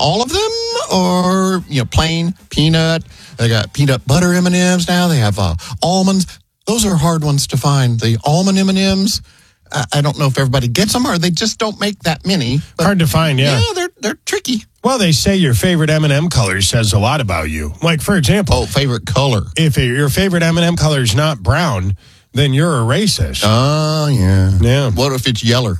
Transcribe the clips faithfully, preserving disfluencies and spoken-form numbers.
all of them, or you know, plain peanut. They got peanut butter M and M's now. They have uh, almonds. Those are hard ones to find. The almond M and M's. I, I don't know if everybody gets them, or they just don't make that many. But, hard to find, yeah. Yeah, they're they're tricky. Well, they say your favorite M and M color says a lot about you. Like, for example, oh, favorite color. If your favorite M and M color is not brown, then you're a racist. Oh, yeah. Yeah. What if it's yeller?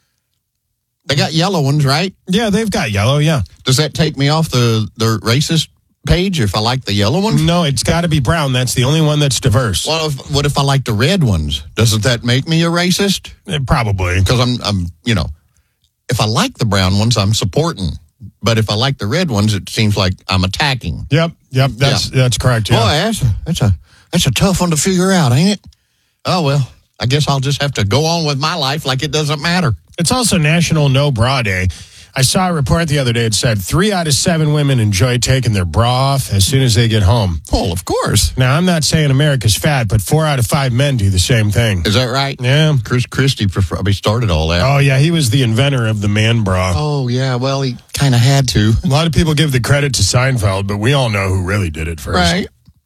They got yellow ones, right? Yeah, they've got yellow, yeah. Does that take me off the, the racist page if I like the yellow ones? No, it's got to be brown. That's the only one that's diverse. What if, what if I like the red ones? Doesn't that make me a racist? Uh, probably. Because I'm, I'm, you know, if I like the brown ones, I'm supporting. But if I like the red ones, it seems like I'm attacking. Yep, yep, that's yeah. that's correct. Yeah. Boy, that's a, that's a that's a tough one to figure out, ain't it? Oh well, I guess I'll just have to go on with my life like it doesn't matter. It's also National No Bra Day. I saw a report the other day. It said three out of seven women enjoy taking their bra off as soon as they get home. Well, of course. Now, I'm not saying America's fat, but four out of five men do the same thing. Is that right? Yeah. Chris Christie probably started all that. Oh, yeah. He was the inventor of the man bra. Oh, yeah. Well, he kind of had to. A lot of people give the credit to Seinfeld, but we all know who really did it first. Right.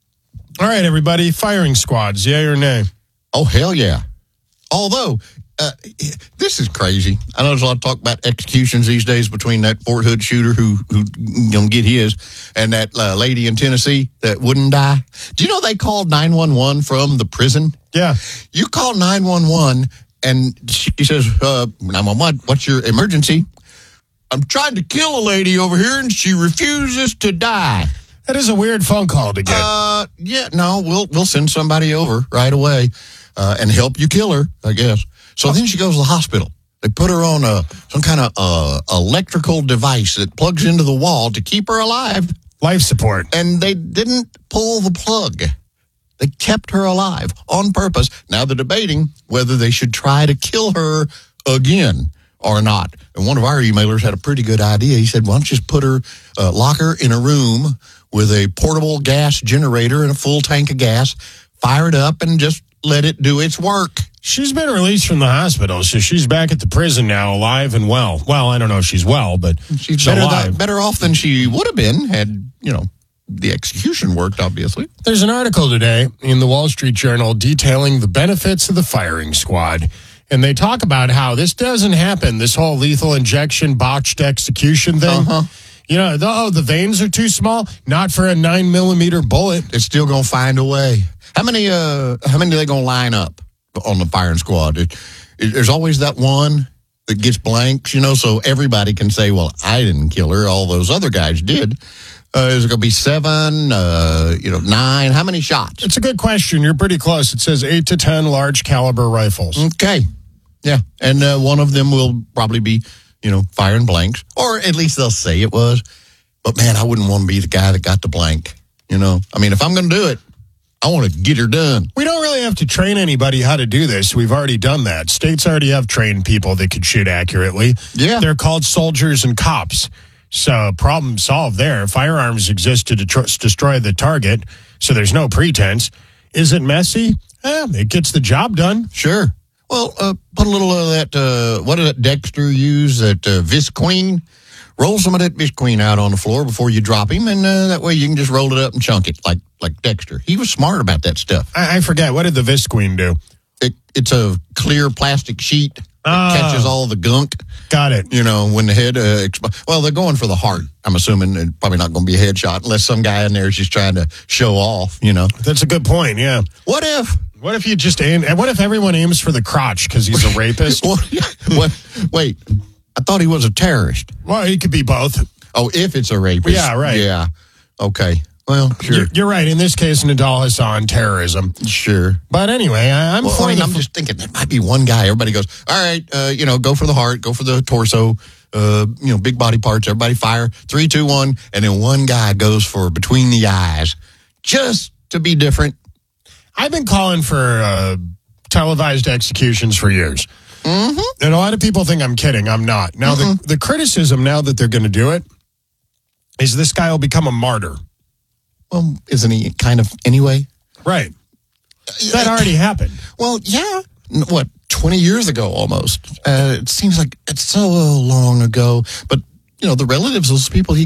All right, everybody. Firing squads, yay or nay? Oh, hell yeah. Although, uh, this is crazy. I know there's a lot of talk about executions these days between that Fort Hood shooter who who gonna get his and that uh, lady in Tennessee that wouldn't die. Do you know they called nine one one from the prison? Yeah. You call nine one one and she says, uh, nine one one, what's your emergency? I'm trying to kill a lady over here and she refuses to die. That is a weird phone call to get. Uh, yeah, no, we'll we'll send somebody over right away uh, and help you kill her, I guess. So then she goes to the hospital. They put her on a some kind of uh, electrical device that plugs into the wall to keep her alive. Life support. And they didn't pull the plug. They kept her alive on purpose. Now they're debating whether they should try to kill her again or not. And one of our emailers had a pretty good idea. He said, why don't you just put her, uh, lock her in a room with a portable gas generator and a full tank of gas, fire it up, and just let it do its work. She's been released from the hospital, so she's back at the prison now, alive and well. Well, I don't know if she's well, but she's, she's better, alive. th- better off than she would have been had, you know, the execution worked, obviously. There's an article today in the Wall Street Journal detailing the benefits of the firing squad. And they talk about how this doesn't happen, this whole lethal injection, botched execution thing. Uh-huh. You know, the, oh, the veins are too small? Not for a nine millimeter bullet. It's still going to find a way. How many uh, How many are they going to line up on the firing squad? It, it, there's always that one that gets blanks, you know, so everybody can say, well, I didn't kill her. All those other guys did. Uh, is it going to be seven, uh, you know, nine? How many shots? It's a good question. You're pretty close. It says eight to ten large caliber rifles. Okay. Yeah. And uh, one of them will probably be, you know, firing blanks. Or at least they'll say it was. But, man, I wouldn't want to be the guy that got the blank. You know, I mean, if I'm going to do it, I want to get her done. We don't really have to train anybody how to do this. We've already done that. States already have trained people that could shoot accurately. Yeah. They're called soldiers and cops. So problem solved there. Firearms exist to detro- destroy the target, so there's no pretense. Is it messy? Eh, it gets the job done. Sure. Well, uh, put a little of that, uh, what did that Dexter use, that uh, Visqueen? Roll some of that Visqueen out on the floor before you drop him, and uh, that way you can just roll it up and chunk it like like Dexter. He was smart about that stuff. I, I forget. What did the Visqueen do? It, it's a clear plastic sheet that Ah. catches all the gunk. Got it. You know, when the head, uh, exp- well, they're going for the heart. I'm assuming it's probably not going to be a headshot unless some guy in there is just trying to show off, you know. That's a good point, yeah. What if? What if you just aim, and what if everyone aims for the crotch because he's a rapist? what, what, wait, I thought he was a terrorist. Well, he could be both. Oh, if it's a rapist. Yeah, right. Yeah. Okay. Well, sure. You're, you're right. In this case, Nadal Hassan, terrorism. Sure. But anyway, I, I'm well, for I mean, the I'm f- just thinking there might be one guy. Everybody goes, all right, uh, you know, go for the heart, go for the torso, uh, you know, big body parts. Everybody fire. Three, two, one. And then one guy goes for between the eyes just to be different. I've been calling for uh, televised executions for years. Mm-hmm. And a lot of people think I'm kidding. I'm not. Now, Mm-hmm. the, the criticism now that they're going to do it is this guy will become a martyr. Well, isn't he kind of anyway? Right. That already happened. Well, yeah. What, twenty years ago almost? Uh, it seems like it's so long ago. But, you know, the relatives of those people he